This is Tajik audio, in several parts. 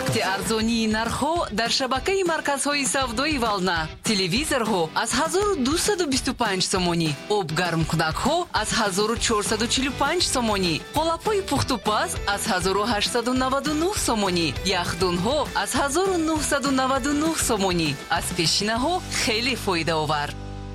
вақти арзонии нархҳо дар шабакаи марказҳои савдои Вална. Телевизорҳо аз 1225 сомонӣ, обгармкунакҳо аз 1445 сомонӣ, қолапҳои пухтупаз аз 1899 сомонӣ, яхдунҳо аз 1999 сомонӣ. аз пешинаҳо хеле фоидаовар.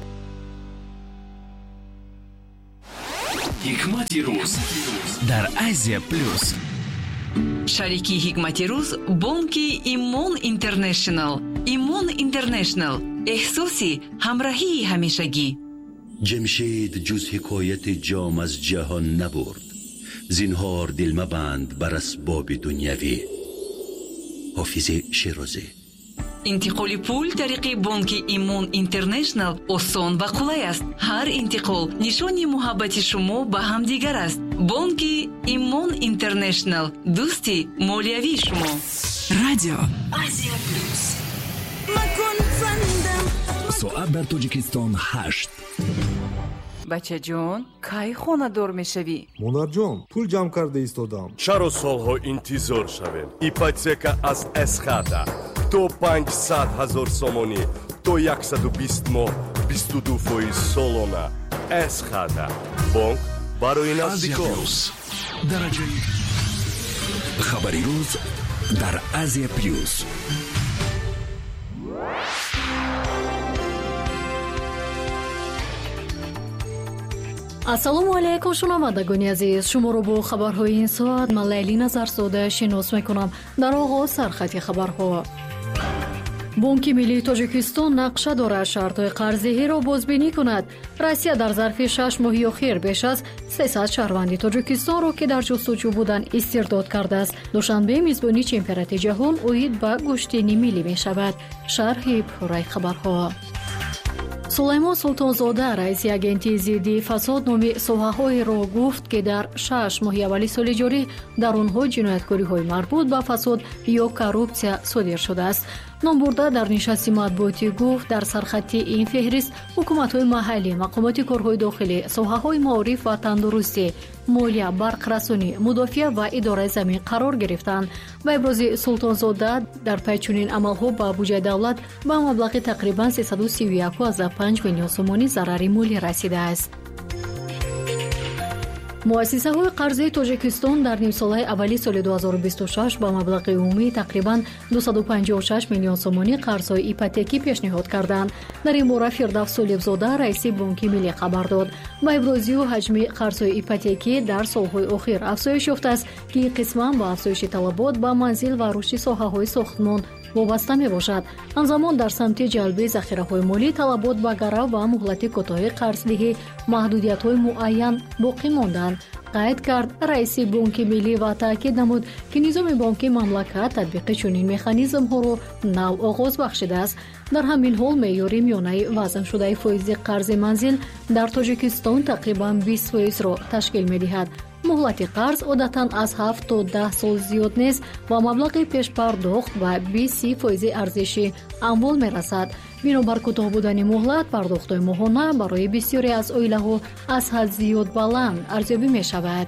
ҳикмати рӯз дар Азия плюс. шарики ҳикмати рӯз бонки Имон Интернешнл. Имон Интернешнл, эҳсоси ҳамроҳии ҳамешагӣ. جمشید جز حکایت جام از جهان نبرد. زینهار دل مبند بر اسباب دنیوی. حافظ شیرازی. интиқоли пул тариқи бонки Имон Интернешнл осон ва қулай аст. ҳар интиқол нишони муҳаббати шумо ба ҳамдигар аст. бонки Имон Интернешнл, дӯсти молиявии шумо. радио Азия плюс. соат дар тоҷикистон 8. бачаҷон, кай хонадор мешавӣ? монарҷон, пул ҷамъ карда истодам. чаро солҳо интизор шавем? ипотека аз эсхата то 500 000 сомонӣ то 120 моҳ 22% солона. эсхата бонк барои наздикон. дараҷаи хабари рӯз дар Азия плюс. ассалому алайкум шунавандагони азиз, шуморо бо хабарҳои ин соат ман Лайли Назарзода шинос мекунам. дар оғоз сархати хабарҳо. бонки миллии тоҷикистон нақша дорад шартҳои қарздиҳиро бозбинӣ кунад. россия дар зарфи 6 моҳи охир беш аз 300 шаҳрванди тоҷикистонро ки дар ҷустуҷӯ буданд истирдод кардааст. душанбе мизбони чемпионати ҷаҳон оид ба гӯштини миллӣ мешавад. шарҳи пурраи хабарҳо. сулаймон султонзода раиси агентии зидди фасод номи соҳаҳоеро гуфт ки дар 6 моҳи аввали соли ҷорӣ дар онҳо ҷинояткориҳои марбут ба фасод ё коррупсия содир шудааст. номбурда дар нишасти матбуотӣ гуфт дар сархати ин феҳрист ҳукуматҳои маҳаллӣ, мақомоти корҳои дохилӣ, соҳаҳои маориф ва тандурустӣ, молия, барқрасонӣ, мудофиа ва идораи замин қарор гирифтанд. ба ибрози султонзода дар пай чунин амалҳо ба буҷаи давлат ба маблағи тақрибан 331,5 миллион сомонӣ зарари молӣ расидааст. муассисаҳои қарзии тоҷикистон дар нимсолаи аввали соли 2026 ба маблағи умумии тақрибан 256 миллион сомонӣ қарзҳои ипотекӣ пешниҳод карданд. дар ин бора Фирдавс Солибзода раиси бонки миллӣ хабар дод. ба ибрози ӯ ҳаҷми қарзҳои ипотекӣ дар солҳои охир афзоиш ёфтааст ки қисман ба афзоиши талабот ба манзил ва рушди соҳаҳои сохтмон вобаста мебошад. ҳамзамон дар самти ҷалби захираҳои молӣ талабот ба гарав ва муҳлати кӯтоҳи қарздиҳӣ маҳдудиятҳои муайян боқӣ монданд, қайд кард раиси бонки миллӣ ва таъкид намуд ки низоми бонкии мамлакат татбиқи чунин механизмҳоро нав оғоз бахшидааст. дар ҳамин ҳол меъёри миёнаи вазн шудаи фоизи қарзи манзил дар тоҷикистон тақрибан 20%-ро ташкил медиҳад. муҳлати қарз одатан аз 7 то 10 сол зиёд нест ва маблағи пешпардохт ба 20% арзиши амвол мерасад. бинобар кӯтоҳ будани муҳлат, пардохтҳои моҳона барои бисёре аз оилаҳо аз ҳад зиёд баланд арзёбӣ мешавад.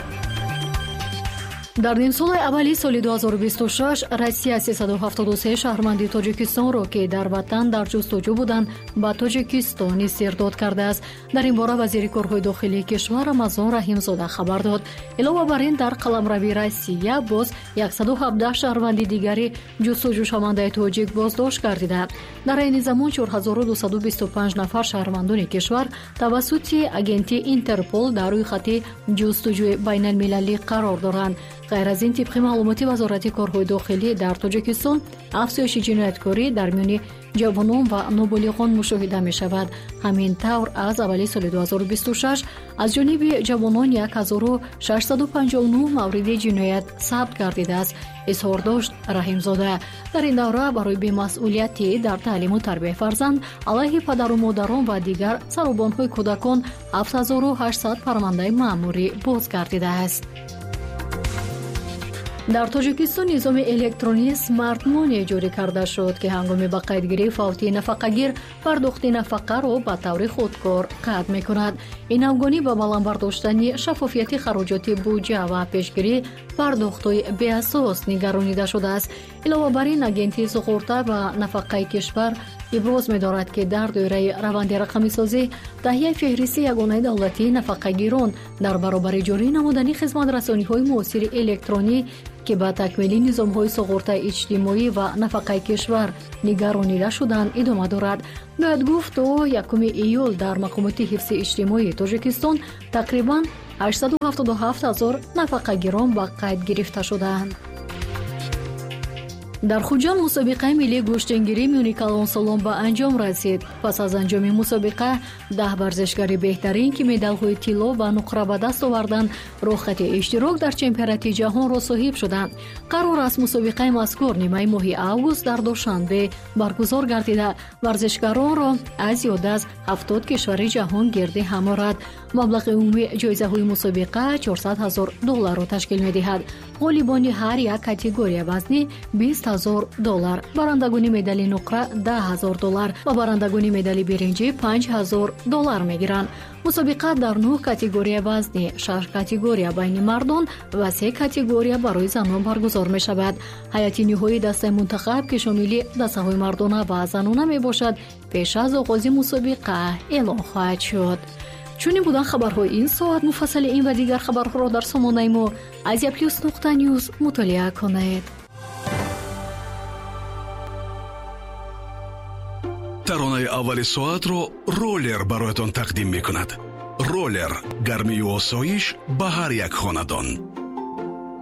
дар нимсолаи аввали соли 2026 Россия 373 шаҳрванди тоҷикистонро ки дар ватан дар ҷустуҷӯ буданд ба Тоҷикистон истирдод кардааст. дар ин бора вазири корҳои дохилии кишвар Рамазон Раҳимзода хабар дод. илова бар ин дар қаламрави Россия боз 117 шаҳрванди дигари ҷустуҷӯшавандаи тоҷик боздошт гардиданд. дар айни замон 4225 нафар шаҳрвандони кишвар тавассути агентии Интерпол дар рӯйхати ҷустуҷӯи байналмилаллӣ қарор доранд. غیر از این طبق معلومات وزارت کارهای داخلی در تاجیکستان افزایش جنایتکاری در میان جوانان و نابالغان مشاهده می شود. همین طور از اوایل سال 2026 از جانب جوانان 1659 مورد جنایت ثبت گردیده است. اظهار داشت رحیمزاده. در این دوره برای بی‌مسئولیتی در تعلیم و تربیت فرزند علیه پدر و مادران و دیگر سربانهای کودکان 7800 فرمانده مأموری باز گردیده است. در تاجیکستان نظام الکترونی سمارت مانی جوری کرده شد که هنگام به قیدگیری فوتی نفقه‌گیر پرداخت نفقه را به طور خودکار قطع می‌کند. این افغانی به بالا برداشتن شفافیت خراجات بودجه و پیشگیری پرداخت‌های بی‌اساس نگرانیده شده است. علاوه بر این اگنتی سقورته و نفقه کشور ابراز می‌دارد که در دوره روند رقمی سازی تهیه فهرست یگانه دولتی نفقه‌گیران در برابر جاری نمودن خدمات رسانی‌های معاصر الکترونی که با تکمیل نظام‌های سقورته اجتماعی و نفقه کشور نگرانیده شدن ادامه دارد. باید گفت تا 1 ایول در مقامات حفظ اجتماعی تاجیکستان تقریباً 877,000 نفقه‌گیران به قید گرفته شدند. در خوجند مسابقه ملی گوشتنگیری میان کلانسالان به انجام رسید. پس از انجام مسابقه 10 ورزشکار بهترین که مدال‌های طلا و نقره به دست آوردند راه خط اشتراک در چمپیونات جهان را صاحب شدند. قرار است مسابقه مذکور نیمه ماه اوگوست در دوشنبه برگزار گردیده ورزشکاران را از یاد از 70 کشور جهان گرد هم آورد. مبلغ عمومی جایزه‌های مسابقه $400,000 را تشکیل می‌دهد. غالبان هر یک کاتگوری وزنی $20,000، برندگان مدال نقره $10,000 و برندگان مدال برنجی $5,000 می‌گیرند. مسابقه در 9 کاتگوری وزنی، 6 کاتگوری بین مردان و 3 کاتگوری برای زنان برگزار می‌شود. هیئت نهایی دسته منتخب که شامل دسته‌های مردانه و زنانه میباشد پیش از آغاز مسابقه اعلام خواهد شد. چون این بودن خبرهای این ساعت، مفصل این و دیگر خبرها را در سامانه ما aziaplus.news مطالعه کنید. таронаи аввали соатро роллер бароятон тақдим мекунад. роллер гармию осоиш ба ҳар як хонадон.